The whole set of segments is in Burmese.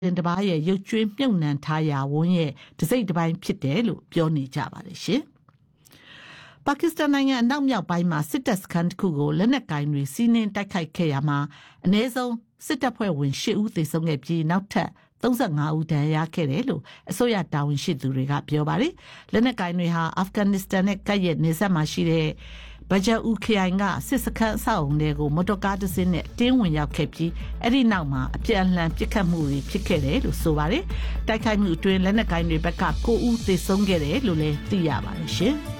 တပါးရဲ့ရုပ်ကျွေးမြုပ်နှံထားရာဝန်းရဲ့တစိမ့်တစ်ပိုင်းဖြစ်တယ်လို့ပြောနေကြပါတယ်ရှင်။ပါကစ္စတန်နိုင်ငံအနောက်မြောက်ပိုင်းမှာစစ်တပ်စခန်းတစ်ခုကိုလက်နက်ကိုင်တွေစီးနင်းတိုက်ခိုက်ခဲ့ရမှာအနည်းဆုံးစစ်တပ်ဖွဲ့ဝင်8ဦးသေဆုံးခဲ့ပြီးနောက်ထပ်35ဦးဒဏ်ရာရခဲ့တယ်လို့အစိုးရတာဝန်ရှိသူတွေကပြောပါတယ်။လက်နက်ကိုင်တွေဟာအာဖဂန်နစ္စတန်နဲ့ကပ်ရဲ့နေဆက်မှာရှိတဲ့ဘဂျာအူခရိုင်ကစစ်စခန်းအဆောက်အုံတွေကိုမော်တော်ကားတစ်စင်းနဲ့တင်းဝင်ရောက်ခဲ့ပြီးအဲ့ဒီနောက်မှာအပြန်အလှန်ပစ်ခတ်မှုတွေဖြစ်ခဲ့တယ်လို့ဆိုပါတယ်။တိုက်ခိုက်မှုအတွင်းလက်နက်ကိုင်တွေဘက်က9ဦးသေဆုံးခဲ့တယ်လို့လည်းသိရပါတယ်ရှင်။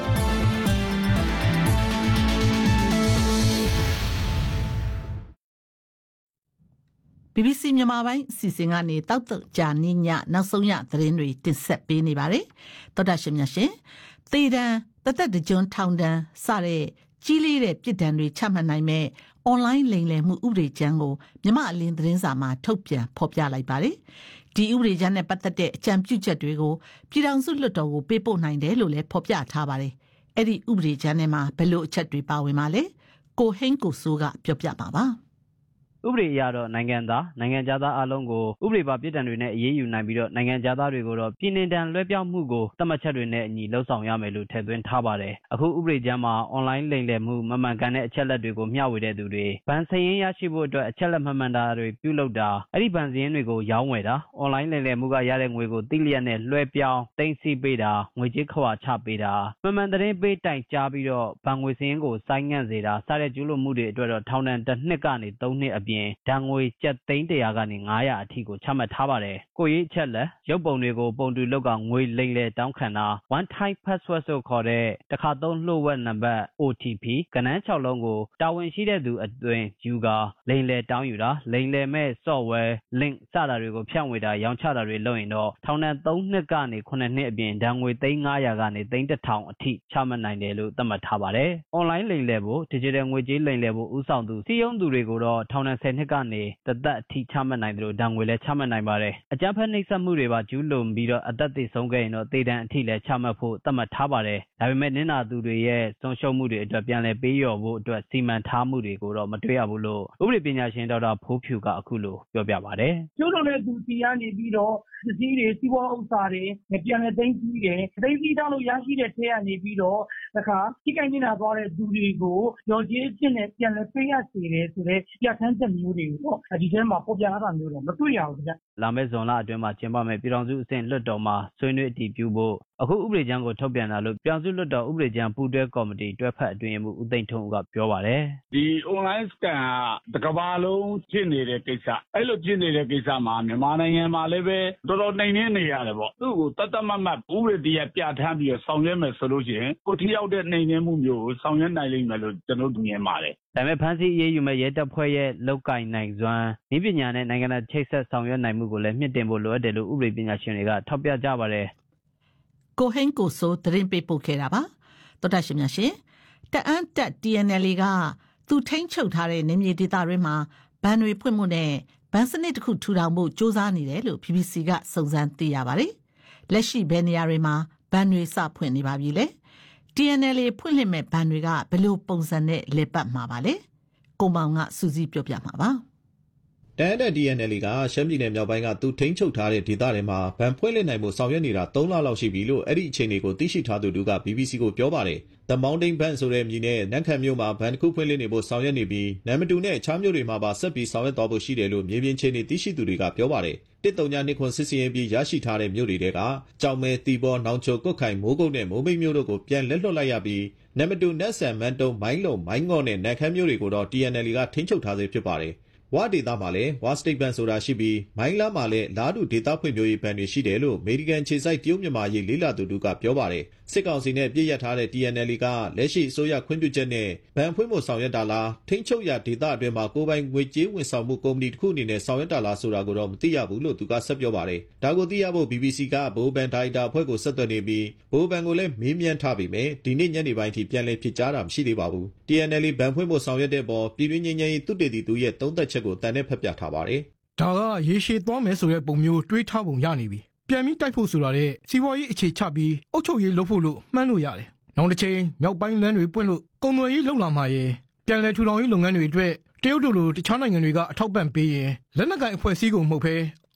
BBC မြန်မာပိုင်းအစီအစဉ်ကနေတောက်တော့ကြာနေညနောက်ဆုံးရသတင်းတွေတင်ဆက်ပေးနေပါတယ်။သောတာရှင်များရှင်သေတံတသက်တကြွထောင်တန်းစတဲ့ကြီးလေးတဲ့ပြစ်ဒဏ်တွေချမှတ်နိုင်မဲ့ online လိမ်လည်မှုဥပဒေကြမ်းကိုမြန်မာအလင်းသတင်းစာမှာထုတ်ပြန်ဖော်ပြလိုက်ပါတယ်။ဒီဥပဒေကြမ်းနဲ့ပတ်သက်တဲ့အကြံပြုချက်တွေကိုပြည်ထောင်စုလွှတ်တော်ကိုပေးပို့နိုင်တယ်လို့လည်းဖော်ပြထားပါတယ်။အဲ့ဒီဥပဒေကြမ်းထဲမှာဘယ်လိုအချက်တွေပါဝင်မှာလဲ။ကိုဟင်းကိုစိုးကပြောပြပါပါ။ဥပဒေအရတော့နိုင်ငံသားနိုင်ငံသားအလုံးကိုဥပဒေပါပြစ်ဒဏ်တွေနဲ့အေးအေးယူနိုင်ပြီးတော့နိုင်ငံသားတွေကိုတော့ပြည်နှင်ဒဏ်လွှဲပြောင်းမှုကိုသတ်မှတ်ချက်တွေနဲ့အညီလှုပ်ဆောင်ရမယ်လို့ထည့်သွင်းထားပါတယ်။အခုဥပဒေကြမ်းမှာ online လိမ်လည်မှုမမှန်ကန်တဲ့အချက်လက်တွေကိုမျှဝေတဲ့သူတွေဗန်စည်ရင်းရရှိဖို့အတွက်အချက်လက်မှန်တာတွေပြုလုပ်တာအဲ့ဒီဗန်စည်ရင်းတွေကိုရောင်းဝယ်တာ online လိမ်လည်မှုကရတဲ့ငွေကိုတိလျက်နဲ့လွှဲပြောင်းသိမ်းဆည်းပေးတာငွေကြေးခွာချပေးတာမှန်သတင်းပေးတိုင်ကြားပြီးတော့ဗန်ငွေစည်ရင်းကိုဆိုင်းငံ့စေတာစတဲ့ကျူးလွန်မှုတွေအတွက်တော့ထောင်ဒဏ်1နှစ်ကနေ3နှစ်အပြင်ဒဏ်ငွေကျပ်သိန်း100ကနေ900အထိကိုချမှတ်ထားပါတယ်။ကိုရေးအချက်လက်ရုပ်ပုံတွေကိုပုံတူလောက်ကငွေလိမ်လည်တောင်းခံတာ one time password ဆိုခေါ်တဲ့တစ်ခါသုံးလှုပ်ဝက်နံပါတ် OTP ကဏ္ဍ6လုံးကိုတာဝန်ရှိတဲ့သူအတွင်းယူကာလိမ်လည်တောင်းယူတာလိမ်လည်မဲ့ software link စတာတွေကိုဖြန့်ဝေတာရောင်းချတာတွေလုပ်ရင်တော့ထောင်ဒဏ်3နှစ်ကနေ9နှစ်အပြင်ဒဏ်ငွေသိန်း900ကနေသိန်း1000အထိချမှတ်နိုင်တယ်လို့သတ်မှတ်ထားပါတယ်။ online လိမ်လည်ဖို့ digital ငွေကြေးလိမ်လည်ဖို့ဥဆောင်သူစီးရုံးသူတွေကိုတော့ထောင်ဒဏ်10နှစ်ကနေတသက်အထိချမှတ်နိုင်တယ်လို့ဒဏ်ငွေလည်းချမှတ်နိုင်ပါတယ်။အကြမ်းဖက်နှိပ်စက်မှုတွေပါကျူးလွန်ပြီးတော့အသက်သေဆုံးခဲ့ရင်တော့သေဒဏ်အထိလည်းချမှတ်ဖို့သတ်မှတ်ထားပါတယ်။ဒါပေမဲ့နင်နာသူတွေရဲ့ဆုံးရှုံးမှုတွေအတွက်ပြန်လည်ပေးလျော်ဖို့အတွက်စီမံထားမှုတွေကိုတော့မတွေ့ရဘူးလို့ဥပဒေပညာရှင်ဒေါက်တာဖိုးဖြူကအခုလိုပြောပြပါတယ်။ကျူးလွန်တဲ့သူစီကနေပြီးတော့ပစ္စည်းတွေစီးပွားဥစ္စာတွေပြန်လည်သိမ်းဆည်းတယ်။သိမ်းဆည်းထားလို့ရရှိတဲ့ထဲကနေပြီးတော့တခါထိခိုက်နေတာသွားတဲ့သူတွေကိုရော်ကြေးဖြစ်နေပြန်လည်ပေးရစေတယ်ဆိုတဲ့ပြဋ္ဌာန်းချက်မျိုးတွေကိုတော့ဒီထဲမှာပေါ်ပြလာတာမျိုးတော့မတွေ့ရဘူးဗျ။လာမယ့်ဇွန်လအတွင်းမှာကျင်းပမယ့်ပြည်ထောင်စုအဆင့်လွှတ်တော်မှာဆွေးနွေးအတည်ပြုဖို့အခုဥပဒေကြမ်းကိုထုတ်ပြန်တာလို့ပြည်ထောင်စုလွှတ်တော်ဥပဒေကြမ်းပူးတွဲကော်မတီတွဲဖက်အတွင်းရေးမှူးဦးသိန်းထွန်းဦးကပြောပါတယ်။ဒီ online scam ကတစ်ကမ္ဘာလုံးဖြစ်နေတဲ့ကိစ္စအဲ့လိုဖြစ်နေတဲ့ကိစ္စမှာမြန်မာနိုင်ငံမှာလည်းပဲတော်တော်နှိမ်နှင်းနေရတယ်ပေါ့။သူ့ကိုတတ်မှတ်ဥပဒေတရားပြဋ္ဌာန်းပြီးဆောင်ရွက်မယ်ဆိုလို့ရှိရင်ကိုထိရောက်တဲ့နှိမ်နှင်းမှုမျိုးကိုဆောင်ရွက်နိုင်လိမ့်မယ်လို့ကျွန်တော်တို့မြင်ပါတယ်။ဒါပေမဲ့ဖမ်းဆီးအရေးယူမဲ့ရဲတပ်ဖွဲ့ရဲ့လောက်ကင်နိုင်စွမ်းနည်းပညာနဲ့နိုင်ငံတော်ချိတ်ဆက်ဆောင်ရွက်နိုင်မှုကိုလည်းမြင့်တင်ဖို့လိုအပ်တယ်လို့ဥပဒေပညာရှင်တွေကထောက်ပြကြပါတယ်။ကိုဟင်းကိုစိုးသတင်းပေးပို့ခဲ့တာပါ။သောတာရှင်များရှင်တအန်းတက် TNL ကသူထိန်းချုပ်ထားတဲ့နေမြေဒေသတွေမှာဘဏ်တွေဖွင့်မှုနဲ့ဘဏ်စနစ်တစ်ခုထူထောင်ဖို့စ조사နေတယ်လို့ BBC ကစုံစမ်းသိရပါတယ်။လက်ရှိဘယ်နေရာတွေမှာဘဏ်တွေစဖွင့်နေပါပြီလဲ။ TNL ဖွင့်လှစ်မဲ့ဘဏ်တွေကဘယ်လိုပုံစံနဲ့လဲပတ်မှာပါလဲ။ကိုမောင်ကစူးစီးပြောပြမှာပါ။တန်တဲ့ TNL ကရှမ်းပြည်နယ်မြောက်ပိုင်းကသူထိန်းချုပ်ထားတဲ့ဒေသတွေမှာဗန်ဖွင့်လှစ်နိုင်မှုဆောင်ရွက်နေတာ3လလောက်ရှိပြီလို့အဲ့ဒီအခြေအနေကိုသိရှိထားသူတို့က BBC ကိုပြောပါတယ်။ The Mountain Bank ဆိုတဲ့မြေနဲ့နန်းခမ်းမြို့မှာဗန်တစ်ခုဖွင့်လှစ်နေဖို့ဆောင်ရွက်နေပြီးနမ်မတူနဲ့အခြားမြို့တွေမှာပါဆက်ပြီးဆောင်ရွက်သွားဖို့ရှိတယ်လို့မြေပြင်ခြေနေသိရှိသူတွေကပြောပါတယ်။139ခွန်စစ်စရင်ပြီးရရှိထားတဲ့မြို့တွေကကြောင်မဲတီဘောနောင်ချိုကုတ်ခိုင်မိုးကုတ်နဲ့မိုးမိတ်မြို့တို့ကိုပြန်လက်လွှတ်လိုက်ရပြီးနမ်မတူနတ်ဆန်မန်တုံမိုင်းလုံမိုင်းငေါ့နဲ့နန်းခမ်းမြို့တွေကိုတော့ TNL ကထိန်းချုပ်ထားစေဖြစ်ပါတယ်။ဝါဒေတာမှာလည်းဝါစတိတ်ဘန်ဆိုတာရှိပြီးမိုင်းလာမှာလည်းလာဒူဒေတာဖွံ့ဖြိုးရေးဘဏ်တွေရှိတယ်လို့အမေရိကန်ခြေစိုက်တရုတ်မြန်မာရေးလေးလာသူတို့ကပြောပါတယ်စစ်ကောင်စီနဲ့ပြည့်ရထားတဲ့ TNL ကလက်ရှိအစိုးရခွင့်ပြုချက်နဲ့ဘဏ်ဖွင့်ဖို့ဆောင်ရွက်တာလားထိန်းချုပ်ရဒေတာအတွင်းမှာကိုပိုင်ငွေကြေးဝန်ဆောင်မှုကုမ္ပဏီတစ်ခုအနေနဲ့ဆောင်ရွက်တာလားဆိုတာကိုတော့မသိရဘူးလို့သူကဆက်ပြောပါတယ်ဒါကိုသိရဖို့ BBC ကဘိုးဘန်ဒါရိုက်တာအဖွဲ့ကိုဆက်သွယ်နေပြီးဘိုးဘန်ကိုလည်းမေးမြန်းထားပြီးမြဲဒီနေ့ညနေပိုင်းထိပြန်လည်ဖြစ်ကြားတာမရှိသေးပါဘူး TNL ဘဏ်ဖွင့်ဖို့ဆောင်ရွက်တဲ့ပေါ်ပြည်တွင်းငြိမ်းချမ်းရေးသုတေသီသူရဲ့သုံးသပ်ချက်ကိုတန်နဲ့ဖက်ပြထားပါတယ်ဒါကရေရှည်သွားမယ်ဆိုတဲ့ပုံမျိုးတွေးထားပုံရနေပြီပြန်ပြီးတိုက်ဖို့ဆိုတာတဲ့စီးပွားရေးအခြေချပြီးအုပ်ချုပ်ရေးလုပ်ဖို့လို့မှန်းလို့ရတယ်နောက်တစ်ချိန်မြောက်ပိုင်းလမ်းတွေပွင့်လို့ကုန်သွယ်ရေးလုပ်လာမှရင်ပြန်လည်ထူထောင်ရေးလုပ်ငန်းတွေအတွက်တရုတ်တို့လိုတခြားနိုင်ငံတွေကအထောက်ပံ့ပေးရင်လက်နက်ကိုင်အဖွဲ့အစည်းကိုမဟုတ်ဘဲ